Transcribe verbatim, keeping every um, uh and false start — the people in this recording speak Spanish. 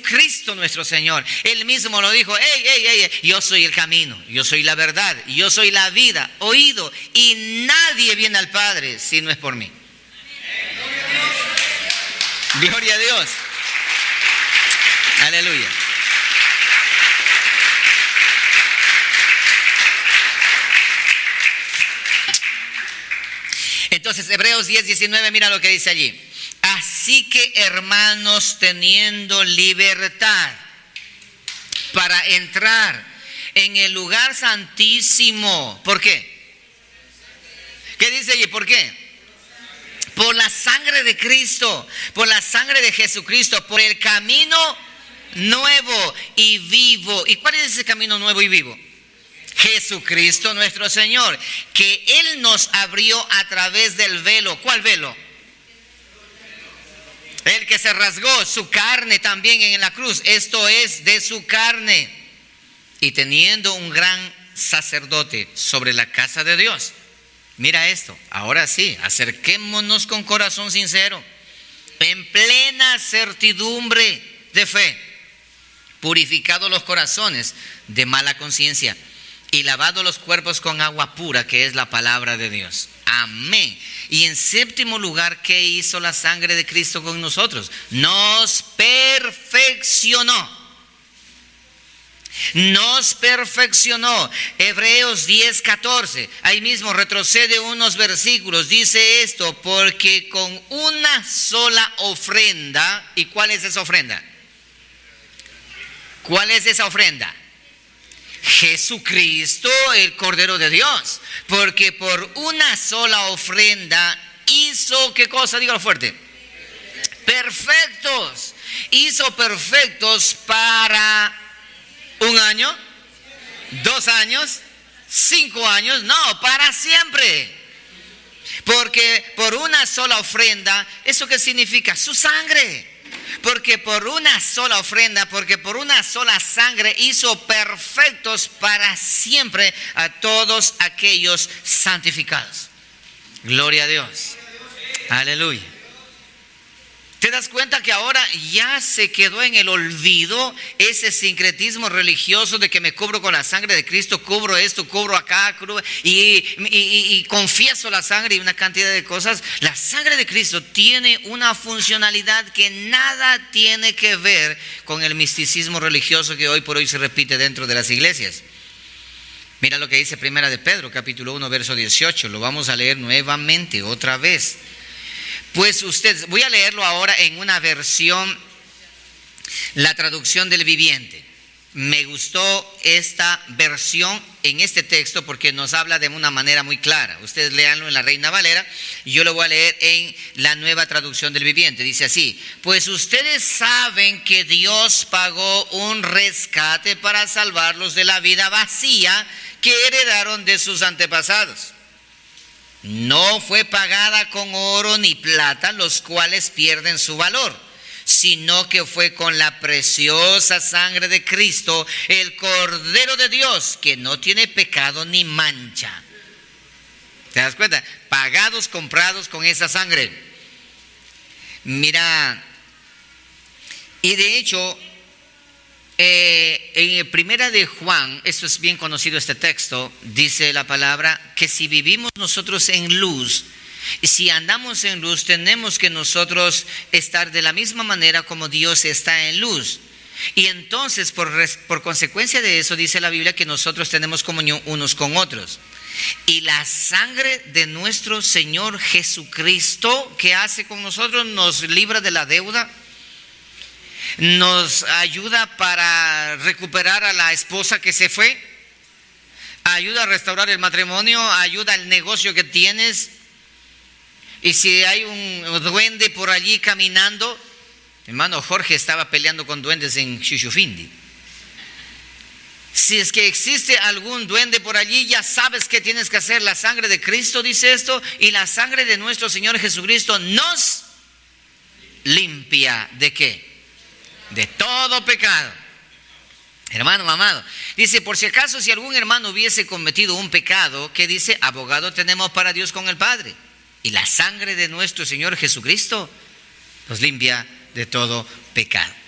Jesucristo nuestro Señor. Él mismo lo dijo: hey, hey, hey, yo soy el camino, yo soy la verdad, yo soy la vida. Oído, y nadie viene al Padre si no es por mí. Gloria a Dios. Aleluya. Entonces, Hebreos diez, diecinueve, mira lo que dice allí. Así que, hermanos, teniendo libertad para entrar en el lugar santísimo. ¿Por qué? ¿Qué dice allí? ¿Por qué? Por la sangre de Cristo, por la sangre de Jesucristo, por el camino nuevo y vivo. ¿Y cuál es ese camino nuevo y vivo? Jesucristo nuestro Señor, que Él nos abrió a través del velo. ¿Cuál velo? El que se rasgó su carne también en la cruz. Esto es de su carne. Y teniendo un gran sacerdote sobre la casa de Dios. Mira esto, ahora sí, acerquémonos con corazón sincero, en plena certidumbre de fe, purificados los corazones de mala conciencia y lavados los cuerpos con agua pura, que es la palabra de Dios. Amén. Y en séptimo lugar, ¿qué hizo la sangre de Cristo con nosotros? Nos perfeccionó. Nos perfeccionó. Hebreos diez, catorce. Ahí mismo retrocede unos versículos. Dice esto: porque con una sola ofrenda. ¿Y cuál es esa ofrenda? ¿Cuál es esa ofrenda? Jesucristo, el Cordero de Dios. Porque por una sola ofrenda hizo, ¿qué cosa? Dígalo fuerte. Perfectos. Hizo perfectos para un año, dos años, cinco años, no, para siempre. Porque por una sola ofrenda, ¿eso qué significa? Su sangre. Porque por una sola ofrenda, porque por una sola sangre hizo perfectos para siempre a todos aquellos santificados. Gloria a Dios. Aleluya. ¿Te das cuenta que ahora ya se quedó en el olvido ese sincretismo religioso de que me cubro con la sangre de Cristo, cubro esto, cubro acá, cubro, y, y, y, y confieso la sangre y una cantidad de cosas? La sangre de Cristo tiene una funcionalidad que nada tiene que ver con el misticismo religioso que hoy por hoy se repite dentro de las iglesias. Mira lo que dice Primera de Pedro, capítulo uno, verso dieciocho. Lo vamos a leer nuevamente, otra vez. Pues usted, voy a leerlo ahora en una versión, la traducción del viviente. Me gustó esta versión en este texto porque nos habla de una manera muy clara. Ustedes léanlo en la Reina Valera y yo lo voy a leer en la nueva traducción del viviente. Dice así: pues ustedes saben que Dios pagó un rescate para salvarlos de la vida vacía que heredaron de sus antepasados. No fue pagada con oro ni plata, los cuales pierden su valor, sino que fue con la preciosa sangre de Cristo, el Cordero de Dios, que no tiene pecado ni mancha. ¿Te das cuenta? Pagados, comprados con esa sangre. Mira, y de hecho, Eh, en Primera de Juan, esto es bien conocido este texto, dice la palabra que si vivimos nosotros en luz, si andamos en luz, tenemos que nosotros estar de la misma manera como Dios está en luz. Y entonces, por, por consecuencia de eso, dice la Biblia que nosotros tenemos comunión unos con otros. Y la sangre de nuestro Señor Jesucristo, ¿qué hace con nosotros? Nos libra de la deuda. Nos ayuda para recuperar a la esposa que se fue, ayuda a restaurar el matrimonio, ayuda al negocio que tienes. Y si hay un duende por allí caminando, hermano Jorge estaba peleando con duendes en Xuxufindi. Si es que existe algún duende por allí, ya sabes qué tienes que hacer. La sangre de Cristo dice esto, y la sangre de nuestro Señor Jesucristo nos limpia ¿de qué? De todo pecado. Hermano amado, dice: por si acaso si algún hermano hubiese cometido un pecado, ¿qué dice? Abogado tenemos para Dios con el Padre, y la sangre de nuestro Señor Jesucristo nos limpia de todo pecado.